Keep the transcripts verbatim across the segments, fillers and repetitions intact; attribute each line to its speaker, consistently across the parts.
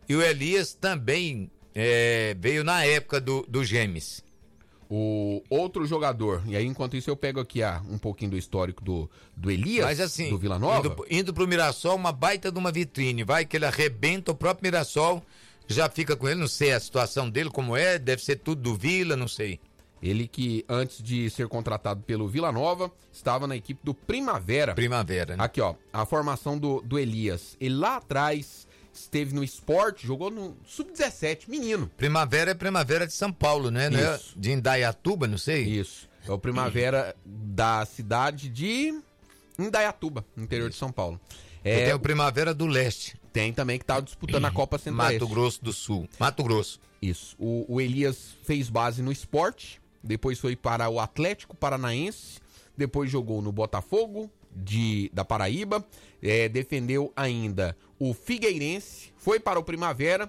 Speaker 1: E o Elias também é, veio na época do, do Gêmeos.
Speaker 2: O outro jogador, e aí enquanto isso eu pego aqui ah, um pouquinho do histórico do, do Elias,
Speaker 1: Mas assim,
Speaker 2: do Vila Nova.
Speaker 1: Indo, indo pro Mirassol, uma baita de uma vitrine, vai que ele arrebenta, o próprio Mirassol já fica com ele, não sei a situação dele como é, deve ser tudo do Vila, não sei.
Speaker 2: Ele que antes de ser contratado pelo Vila Nova, estava na equipe do Primavera.
Speaker 1: Primavera, né?
Speaker 2: Aqui ó, a formação do, do Elias, ele lá atrás esteve no Sport, jogou no sub dezessete, menino.
Speaker 1: Primavera é Primavera de São Paulo, né? Não é de Indaiatuba, não sei?
Speaker 2: Isso, é o Primavera da cidade de Indaiatuba, no interior de São Paulo. É,
Speaker 1: tem o Primavera do Leste.
Speaker 2: Tem também que tá disputando a Copa Centro-Oeste.
Speaker 1: Mato Grosso do Sul. Mato Grosso.
Speaker 2: Isso. O, o Elias fez base no Sport, depois foi para o Atlético Paranaense, depois jogou no Botafogo de, da Paraíba, é, defendeu ainda o Figueirense, foi para o Primavera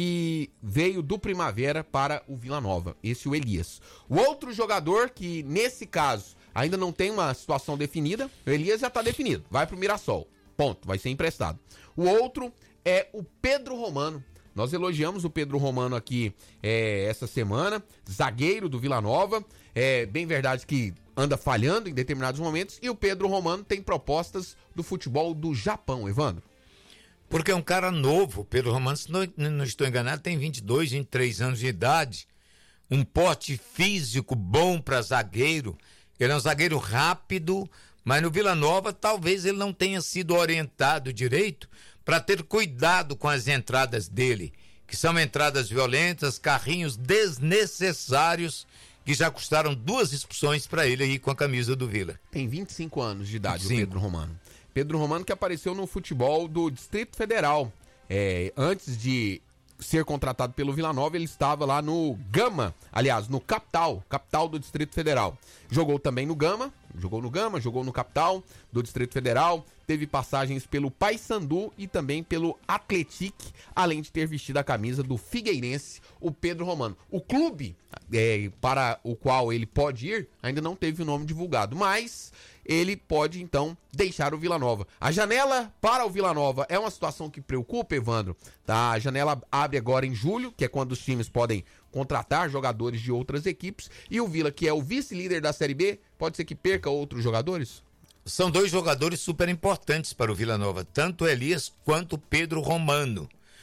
Speaker 2: e veio do Primavera para o Vila Nova. Esse é o Elias. O outro jogador que, nesse caso, ainda não tem uma situação definida, o Elias já está definido, vai para o Mirassol. Ponto, vai ser emprestado. O outro é o Pedro Romano. Nós elogiamos o Pedro Romano aqui é, essa semana, zagueiro do Vila Nova. É bem verdade que anda falhando em determinados momentos. E o Pedro Romano tem propostas do futebol do Japão, Evandro.
Speaker 1: Porque é um cara novo. Pedro Romano, se não, não estou enganado, tem vinte e dois, vinte e três anos de idade. Um porte físico bom para zagueiro. Ele é um zagueiro rápido. Mas no Vila Nova, talvez ele não tenha sido orientado direito para ter cuidado com as entradas dele, que são entradas violentas, carrinhos desnecessários, que já custaram duas expulsões para ele aí com a camisa do Vila.
Speaker 2: Tem vinte e cinco anos de idade
Speaker 1: vinte e cinco.
Speaker 2: O Pedro Romano. Pedro Romano que apareceu no futebol do Distrito Federal. É, antes de ser contratado pelo Vila Nova, ele estava lá no Gama, aliás, no Capital, Capital do Distrito Federal. Jogou também no Gama, jogou no Gama, jogou no Capital do Distrito Federal, teve passagens pelo Paysandu e também pelo Atlético, além de ter vestido a camisa do Figueirense, o Pedro Romano. O clube é, para o qual ele pode ir ainda não teve o nome divulgado, mas ele pode então deixar o Vila Nova. A janela para o Vila Nova é uma situação que preocupa, Evandro. Tá? A janela abre agora em julho, que é quando os times podem contratar jogadores de outras equipes, e o Vila, que é o vice-líder da Série B, pode ser que perca outros jogadores?
Speaker 1: São dois jogadores super importantes para o Vila Nova, tanto o Elias quanto o Pedro Romano,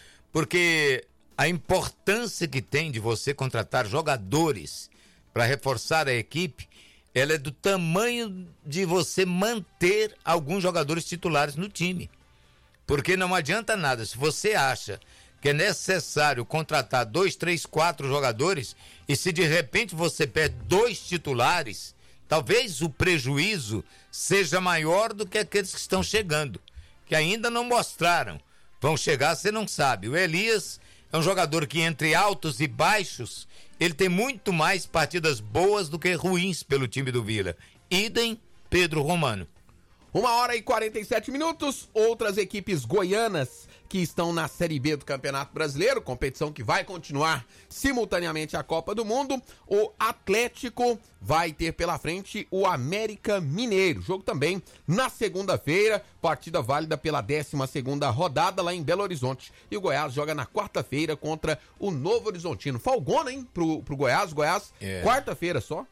Speaker 1: porque a importância que tem de você contratar jogadores para reforçar a equipe, ela é do tamanho de você manter alguns jogadores titulares no time, porque não adianta nada, se você acha que é necessário contratar dois, três, quatro jogadores e se de repente você perde dois titulares, talvez o prejuízo seja maior do que aqueles que estão chegando, que ainda não mostraram. Vão chegar, você não sabe. O Elias é um jogador que entre altos e baixos, ele tem muito mais partidas boas do que ruins pelo time do Vila. Idem Pedro Romano.
Speaker 2: Uma hora e quarenta e sete minutos, outras equipes goianas que estão na Série B do Campeonato Brasileiro, competição que vai continuar simultaneamente à Copa do Mundo. O Atlético vai ter pela frente o América Mineiro. Jogo também na segunda-feira, partida válida pela décima segunda rodada lá em Belo Horizonte. E o Goiás joga na quarta-feira contra o Novo Horizontino. Folgona, hein, pro, pro Goiás. Goiás, é. quarta-feira só.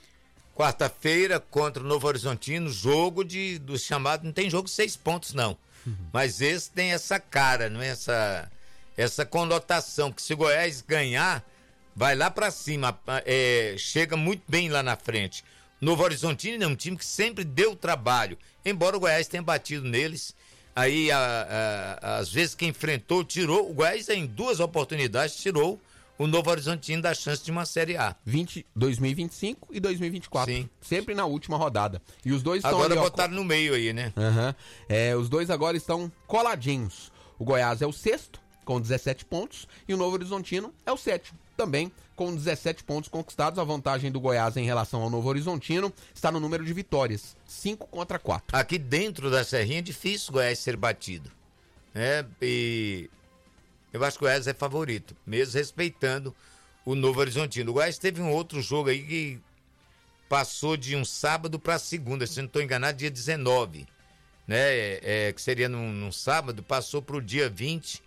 Speaker 1: Quarta-feira contra o Novo Horizontino, jogo de, do chamado, não tem jogo de seis pontos não, uhum. Mas esse tem essa cara, não é? essa, essa conotação, que se o Goiás ganhar, vai lá pra cima, é, chega muito bem lá na frente. O Novo Horizontino é um time que sempre deu trabalho, embora o Goiás tenha batido neles, aí a, a, às vezes que enfrentou, tirou, o Goiás em duas oportunidades tirou o Novo Horizontino dá chance de uma Série A.
Speaker 2: vinte, dois mil e vinte e cinco e dois mil e vinte e quatro. Sim. Sempre na última rodada. E os dois estão
Speaker 1: agora
Speaker 2: ali,
Speaker 1: botaram ó, no meio aí, né?
Speaker 2: Uhum. É, os dois agora estão coladinhos. O Goiás é o sexto, com dezessete pontos, e o Novo Horizontino é o sétimo, também com dezessete pontos conquistados. A vantagem do Goiás em relação ao Novo Horizontino está no número de vitórias, cinco contra quatro.
Speaker 1: Aqui dentro da Serrinha é difícil o Goiás ser batido. É, e... eu acho que o Goiás é favorito, mesmo respeitando o Novo Horizontino. O Goiás teve um outro jogo aí que passou de um sábado para segunda, se não estou enganado, dia dezenove, né? É, é, que seria num, num sábado, passou para o dia vinte